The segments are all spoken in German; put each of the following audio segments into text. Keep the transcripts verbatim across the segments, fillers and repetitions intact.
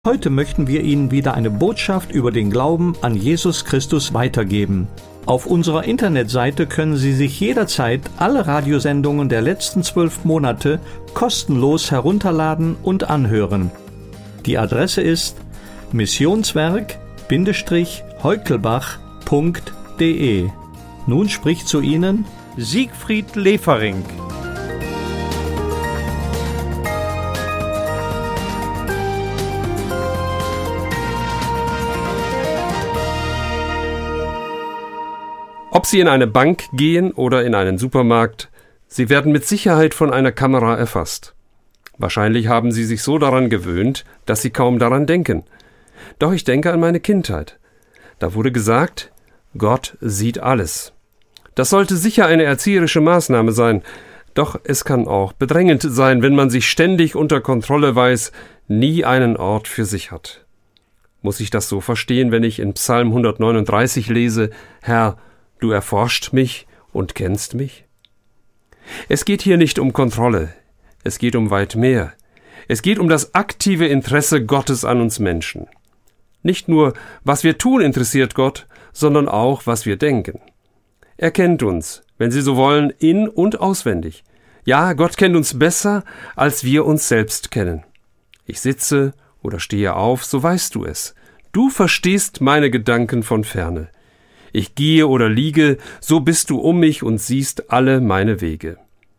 Heute möchten wir Ihnen wieder eine Botschaft über den Glauben an Jesus Christus weitergeben. Auf unserer Internetseite können Sie sich jederzeit alle Radiosendungen der letzten zwölf Monate kostenlos herunterladen und anhören. Die Adresse ist missionswerk-heukelbach punkt de. Nun spricht zu Ihnen Siegfried Lefering. Ob Sie in eine Bank gehen oder in einen Supermarkt, Sie werden mit Sicherheit von einer Kamera erfasst. Wahrscheinlich haben Sie sich so daran gewöhnt, dass Sie kaum daran denken. Doch ich denke an meine Kindheit. Da wurde gesagt, Gott sieht alles. Das sollte sicher eine erzieherische Maßnahme sein, doch es kann auch bedrängend sein, wenn man sich ständig unter Kontrolle weiß, nie einen Ort für sich hat. Muss ich das so verstehen, wenn ich in Psalm hundertneununddreißig lese, Herr, du erforscht mich und kennst mich? Es geht hier nicht um Kontrolle, es geht um weit mehr. Es geht um das aktive Interesse Gottes an uns Menschen. Nicht nur, was wir tun, interessiert Gott, sondern auch, was wir denken. Er kennt uns, wenn Sie so wollen, in- und auswendig. Ja, Gott kennt uns besser, als wir uns selbst kennen. Ich sitze oder stehe auf, so weißt du es. Du verstehst meine Gedanken von ferne. Ich gehe oder liege, so bist du um mich und siehst alle meine Wege.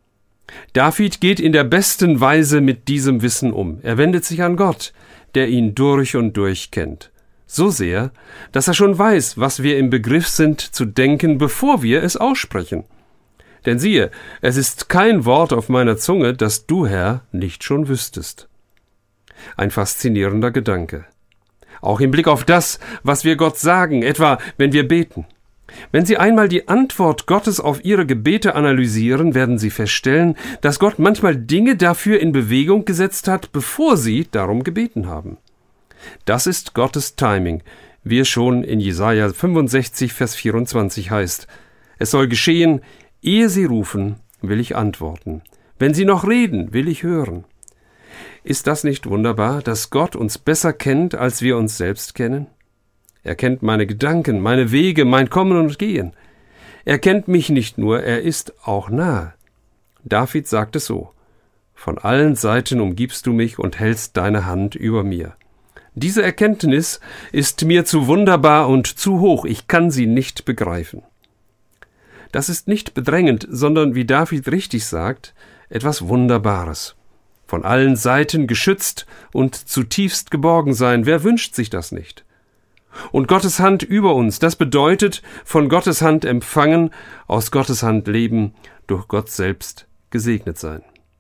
David geht in der besten Weise mit diesem Wissen um. Er wendet sich an Gott, der ihn durch und durch kennt. So sehr, dass er schon weiß, was wir im Begriff sind zu denken, bevor wir es aussprechen. Denn siehe, es ist kein Wort auf meiner Zunge, das du, Herr, nicht schon wüsstest. Ein faszinierender Gedanke. Auch im Blick auf das, was wir Gott sagen, etwa wenn wir beten. Wenn Sie einmal die Antwort Gottes auf Ihre Gebete analysieren, werden Sie feststellen, dass Gott manchmal Dinge dafür in Bewegung gesetzt hat, bevor Sie darum gebeten haben. Das ist Gottes Timing, wie es schon in Jesaja fünfundsechzig, Vers vierundzwanzig heißt. Es soll geschehen, ehe Sie rufen, will ich antworten. Wenn Sie noch reden, will ich hören. Ist das nicht wunderbar, dass Gott uns besser kennt, als wir uns selbst kennen? Er kennt meine Gedanken, meine Wege, mein Kommen und Gehen. Er kennt mich nicht nur, er ist auch nahe. David sagt es so: Von allen Seiten umgibst du mich und hältst deine Hand über mir. Diese Erkenntnis ist mir zu wunderbar und zu hoch, ich kann sie nicht begreifen. Das ist nicht bedrängend, sondern, wie David richtig sagt, etwas Wunderbares. Von allen Seiten geschützt und zutiefst geborgen sein, wer wünscht sich das nicht? Und Gottes Hand über uns, das bedeutet, von Gottes Hand empfangen, aus Gottes Hand leben, durch Gott selbst gesegnet sein.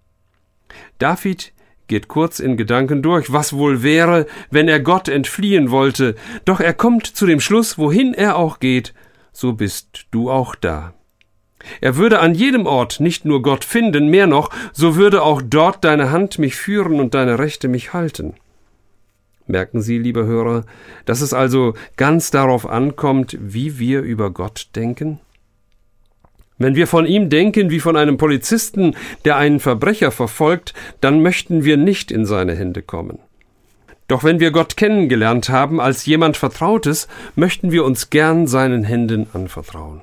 David geht kurz in Gedanken durch, was wohl wäre, wenn er Gott entfliehen wollte, doch er kommt zu dem Schluss, wohin er auch geht, so bist du auch da. Er würde an jedem Ort nicht nur Gott finden, mehr noch, so würde auch dort deine Hand mich führen und deine Rechte mich halten. Merken Sie, liebe Hörer, dass es also ganz darauf ankommt, wie wir über Gott denken? Wenn wir von ihm denken wie von einem Polizisten, der einen Verbrecher verfolgt, dann möchten wir nicht in seine Hände kommen. Doch wenn wir Gott kennengelernt haben als jemand Vertrautes, möchten wir uns gern seinen Händen anvertrauen.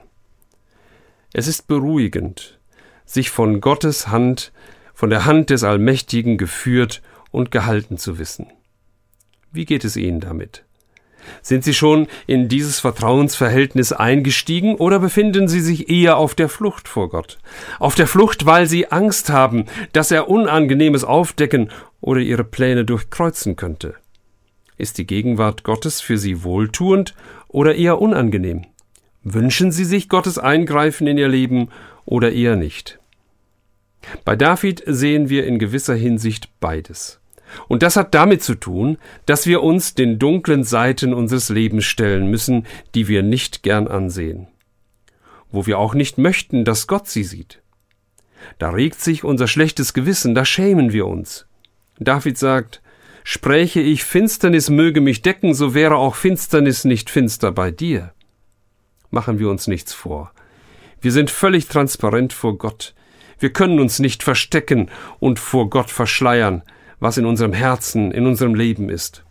Es ist beruhigend, sich von Gottes Hand, von der Hand des Allmächtigen geführt und gehalten zu wissen. Wie geht es Ihnen damit? Sind Sie schon in dieses Vertrauensverhältnis eingestiegen oder befinden Sie sich eher auf der Flucht vor Gott? Auf der Flucht, weil Sie Angst haben, dass er Unangenehmes aufdecken oder Ihre Pläne durchkreuzen könnte? Ist die Gegenwart Gottes für Sie wohltuend oder eher unangenehm? Wünschen Sie sich Gottes Eingreifen in Ihr Leben oder eher nicht? Bei David sehen wir in gewisser Hinsicht beides. Und das hat damit zu tun, dass wir uns den dunklen Seiten unseres Lebens stellen müssen, die wir nicht gern ansehen. Wo wir auch nicht möchten, dass Gott sie sieht. Da regt sich unser schlechtes Gewissen, da schämen wir uns. David sagt, spräche ich, Finsternis möge mich decken, so wäre auch Finsternis nicht finster bei dir. Machen wir uns nichts vor. Wir sind völlig transparent vor Gott. Wir können uns nicht verstecken und vor Gott verschleiern, was in unserem Herzen, in unserem Leben ist.